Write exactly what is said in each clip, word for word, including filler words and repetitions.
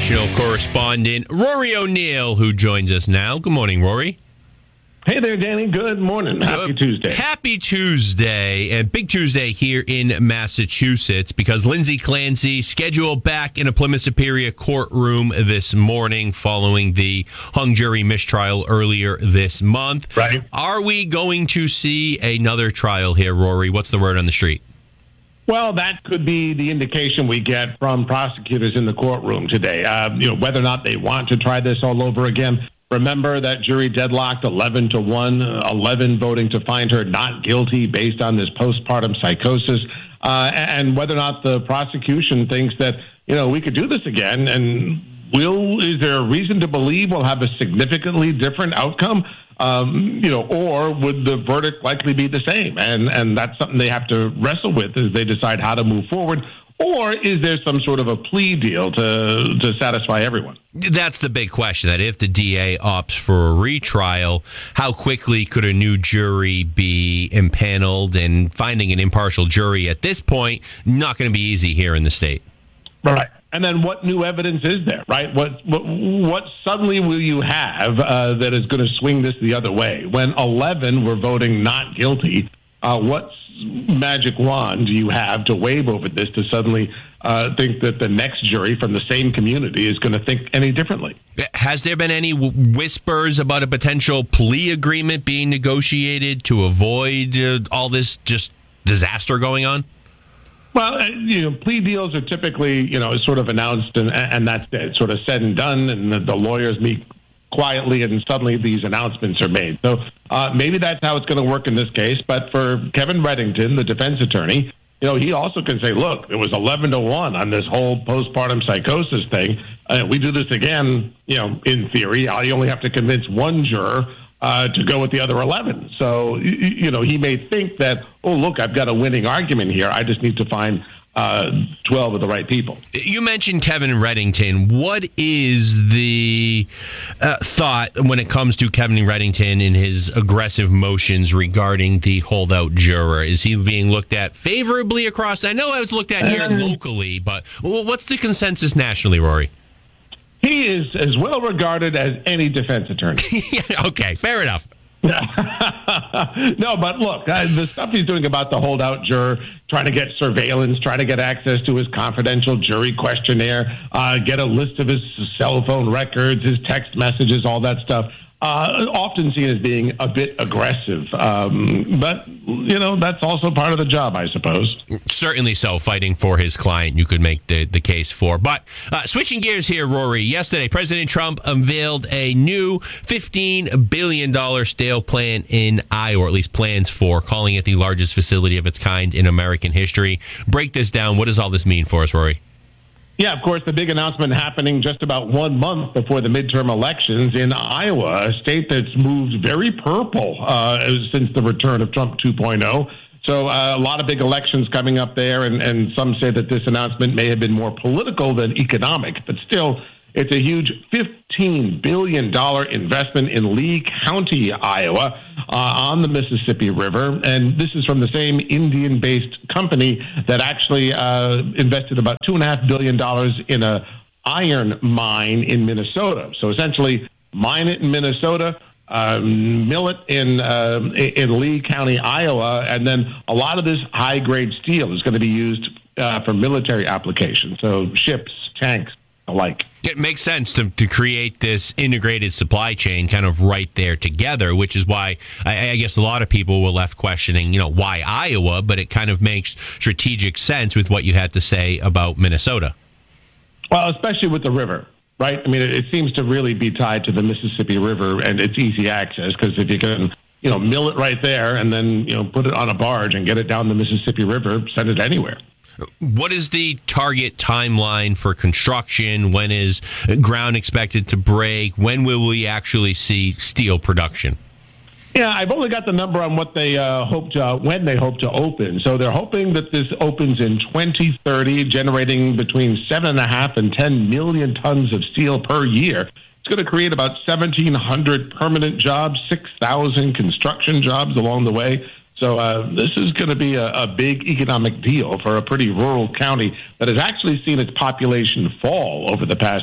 national correspondent Rory O'Neill, who joins us now. Good morning, Rory. Hey there, Danny. Good morning. Happy Tuesday. Happy Tuesday, and big Tuesday here in Massachusetts because Lindsay Clancy scheduled back in a Plymouth Superior courtroom this morning following the hung jury mistrial earlier this month. Right. Are we going to see another trial here, Rory? What's the word on the street? Well, that could be the indication we get from prosecutors in the courtroom today. Uh, you know, whether or not they want to try this all over again. Remember that jury deadlocked eleven to one, eleven voting to find her not guilty based on this postpartum psychosis, uh, and whether or not the prosecution thinks that, you know, we could do this again. And will, is there a reason to believe we'll have a significantly different outcome? Um, you know, or would the verdict likely be the same? And and that's something they have to wrestle with as they decide how to move forward. Or is there some sort of a plea deal to to satisfy everyone? That's the big question, that if the D A opts for a retrial, how quickly could a new jury be impaneled? And finding an impartial jury at this point, not going to be easy here in the state. Right. And then what new evidence is there, right? What what, what suddenly will you have uh, that is going to swing this the other way? When eleven were voting not guilty, uh, what magic wand do you have to wave over this to suddenly uh, think that the next jury from the same community is going to think any differently? Has there been any whispers about a potential plea agreement being negotiated to avoid uh, all this just disaster going on? Well, you know, plea deals are typically, you know, sort of announced and, and that's it, sort of said and done, and the, the lawyers meet quietly and suddenly these announcements are made. So uh, maybe that's how it's going to work in this case. But for Kevin Reddington, the defense attorney, you know, he also can say, look, it was eleven to one on this whole postpartum psychosis thing. Uh, we do this again, you know, in theory, I only have to convince one juror Uh, to go with the other eleven. So, you, you know, he may think that, oh, look, I've got a winning argument here. I just need to find uh, twelve of the right people. You mentioned Kevin Reddington. What is the uh, thought when it comes to Kevin Reddington and his aggressive motions regarding the holdout juror? Is he being looked at favorably across? I know I was looked at here uh, locally, but what's the consensus nationally, Rory? He is as well regarded as any defense attorney. Yeah, okay, fair enough. No, but look, uh, the stuff he's doing about the holdout juror, trying to get surveillance, trying to get access to his confidential jury questionnaire, uh, get a list of his cell phone records, his text messages, all that stuff, uh, often seen as being a bit aggressive. Um, but, you know, that's also part of the job, I suppose. Certainly so. Fighting for his client, you could make the, the case for. But uh, switching gears here, Rory, yesterday, President Trump unveiled a new fifteen billion dollars steel plant in Iowa, or at least plans for, calling it the largest facility of its kind in American history. Break this down. What does all this mean for us, Rory? Yeah, of course, the big announcement happening just about one month before the midterm elections in Iowa, a state that's moved very purple uh, since the return of Trump two point oh. So uh, a lot of big elections coming up there, and, and some say that this announcement may have been more political than economic, but still, it's a huge fifteen billion dollars investment in Lee County, Iowa, uh, on the Mississippi River. And this is from the same Indian-based company that actually uh, invested about two point five billion dollars in a iron mine in Minnesota. So essentially, mine it in Minnesota, um, mill it in, uh, in Lee County, Iowa, and then a lot of this high-grade steel is going to be used uh, for military applications, so ships, tanks, alike. It makes sense to, to create this integrated supply chain kind of right there together, which is why I, I guess a lot of people were left questioning, you know, why Iowa, but it kind of makes strategic sense with what you had to say about Minnesota. Well, especially with the river, right? I mean, it, it seems to really be tied to the Mississippi River and its easy access, because if you can, you know, mill it right there and then, you know, put it on a barge and get it down the Mississippi River, send it anywhere. What is the target timeline for construction? When is ground expected to break? When will we actually see steel production? Yeah, I've only got the number on what they uh, hope to, when they hope to open. So they're hoping that this opens in twenty thirty, generating between seven and a half and ten million tons of steel per year. It's going to create about seventeen hundred permanent jobs, six thousand construction jobs along the way. So uh, this is going to be a, a big economic deal for a pretty rural county that has actually seen its population fall over the past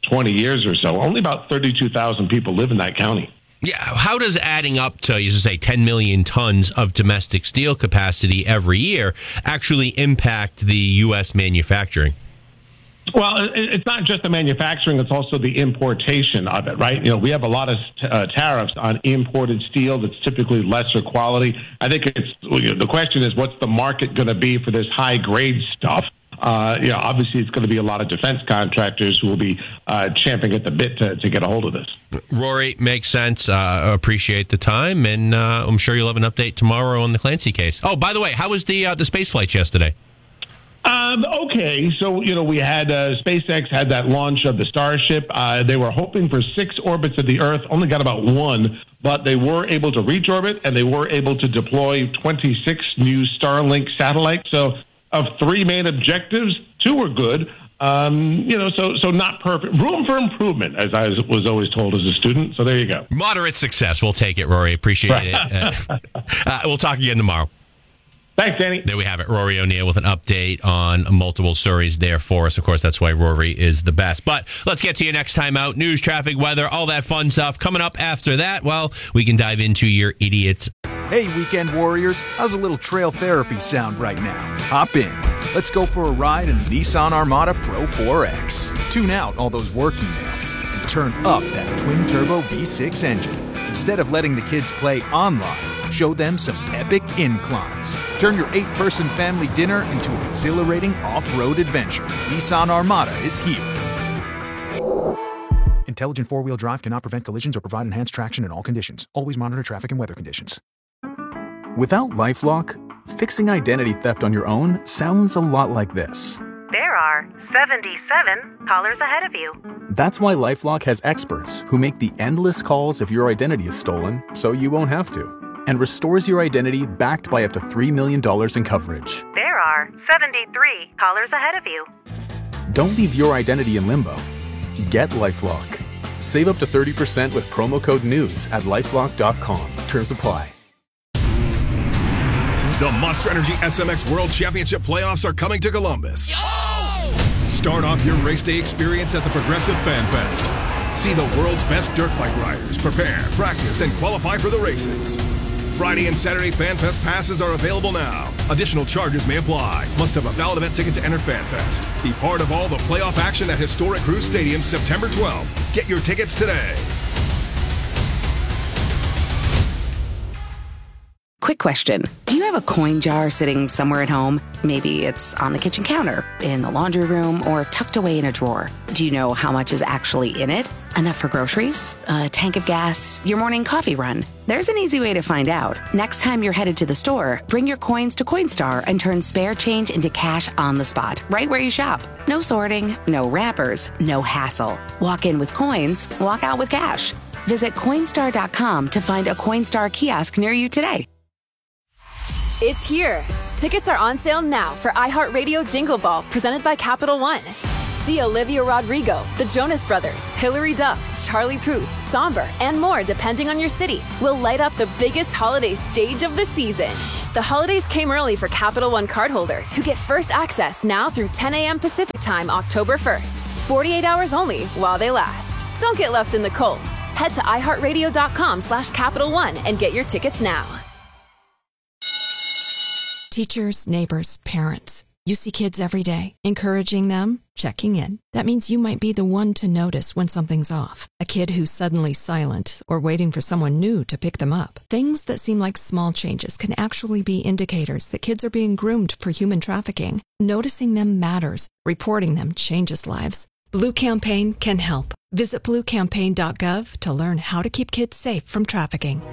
twenty years or so. Only about thirty-two thousand people live in that county. Yeah, how does adding up to, you say, ten million tons of domestic steel capacity every year actually impact the U S manufacturing? Well, it's not just the manufacturing, it's also the importation of it, right? You know, we have a lot of uh, tariffs on imported steel that's typically lesser quality. I think it's, you know, the question is, what's the market going to be for this high-grade stuff? Uh, you know, obviously, it's going to be a lot of defense contractors who will be uh, champing at the bit to, to get a hold of this. Rory, makes sense. Uh, appreciate the time, and uh, I'm sure you'll have an update tomorrow on the Clancy case. Oh, by the way, how was the uh, the space flights yesterday? Um, okay, so, you know, we had uh, SpaceX had that launch of the Starship. Uh, they were hoping for six orbits of the Earth, only got about one, but they were able to reach orbit, and they were able to deploy twenty-six new Starlink satellites. So of three main objectives, two were good. Um, you know, so so not perfect. Room for improvement, as I was, was always told as a student. So there you go. Moderate success. We'll take it, Rory. Appreciate it. Uh, uh, we'll talk again tomorrow. Thanks, Danny. There we have it. Rory O'Neill with an update on multiple stories there for us. Of course, that's why Rory is the best. But let's get to you next time out. News, traffic, weather, all that fun stuff. Coming up after that, well, we can dive into your idiots. Hey, weekend warriors. How's a little trail therapy sound right now? Hop in. Let's go for a ride in the Nissan Armada Pro four X. Tune out all those work emails and turn up that twin-turbo V six engine. Instead of letting the kids play online, show them some epic inclines. Turn your eight-person family dinner into an exhilarating off-road adventure. Nissan Armada is here. Intelligent four-wheel drive cannot prevent collisions or provide enhanced traction in all conditions. Always monitor traffic and weather conditions. Without LifeLock, fixing identity theft on your own sounds a lot like this. There are seventy-seven callers ahead of you. That's why LifeLock has experts who make the endless calls if your identity is stolen, so you won't have to, and restores your identity backed by up to three million dollars in coverage. There are seventy-three callers ahead of you. Don't leave your identity in limbo. Get LifeLock. Save up to thirty percent with promo code NEWS at lifelock dot com. Terms apply. The Monster Energy S M X World Championship playoffs are coming to Columbus. Yo! Start off your race day experience at the Progressive Fan Fest. See the world's best dirt bike riders prepare, practice, and qualify for the races. Friday and Saturday Fan Fest passes are available now. Additional charges may apply. Must have a valid event ticket to enter Fan Fest. Be part of all the playoff action at historic Cruise Stadium September twelfth. Get your tickets today. Quick question. Do you have a coin jar sitting somewhere at home? Maybe it's on the kitchen counter, in the laundry room, or tucked away in a drawer. Do you know how much is actually in it? Enough for groceries? A tank of gas? Your morning coffee run? There's an easy way to find out. Next time you're headed to the store, bring your coins to Coinstar and turn spare change into cash on the spot, right where you shop. No sorting, no wrappers, no hassle. Walk in with coins, walk out with cash. Visit Coinstar dot com to find a Coinstar kiosk near you today. It's here. Tickets are on sale now for iHeartRadio Jingle Ball, presented by Capital One. See Olivia Rodrigo, the Jonas Brothers, Hilary Duff, Charlie Puth, Somber, and more depending on your city. Will light up the biggest holiday stage of the season. The holidays came early for Capital One cardholders who get first access now through ten a.m. Pacific Time, October first. forty-eight hours only while they last. Don't get left in the cold. Head to iHeartRadio.com slash Capital One and get your tickets now. Teachers, neighbors, parents. You see kids every day, encouraging them, checking in. That means you might be the one to notice when something's off. A kid who's suddenly silent or waiting for someone new to pick them up. Things that seem like small changes can actually be indicators that kids are being groomed for human trafficking. Noticing them matters. Reporting them changes lives. Blue Campaign can help. Visit blue campaign dot gov to learn how to keep kids safe from trafficking.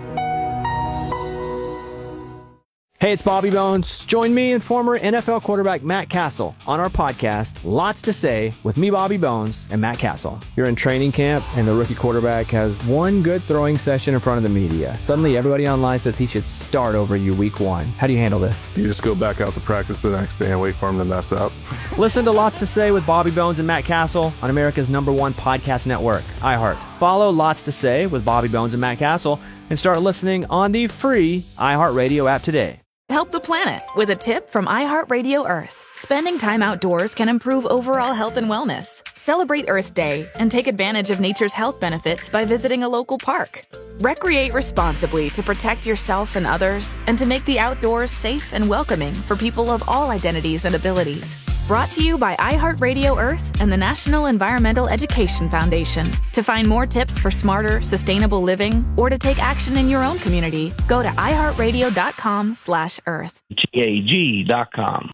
Hey, it's Bobby Bones. Join me and former N F L quarterback Matt Castle on our podcast, Lots to Say, with me, Bobby Bones, and Matt Castle. You're in training camp, and the rookie quarterback has one good throwing session in front of the media. Suddenly, everybody online says he should start over you week one. How do you handle this? You just go back out to practice the next day and wait for him to mess up. Listen to Lots to Say with Bobby Bones and Matt Castle on America's number one podcast network, iHeart. Follow Lots to Say with Bobby Bones and Matt Castle and start listening on the free iHeartRadio app today. Help the planet with a tip from iHeartRadio Earth. Spending time outdoors can improve overall health and wellness. Celebrate Earth Day and take advantage of nature's health benefits by visiting a local park. Recreate responsibly to protect yourself and others, and to make the outdoors safe and welcoming for people of all identities and abilities. Brought to you by iHeartRadio Earth and the National Environmental Education Foundation. To find more tips for smarter, sustainable living, or to take action in your own community, go to iHeartRadio.com slash Earth. T A G dot com.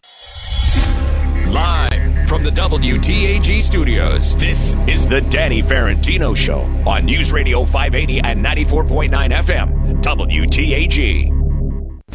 Live from the W T A G studios, this is the Danny Ferentino Show on News Radio five eighty and ninety-four point nine F M, W T A G.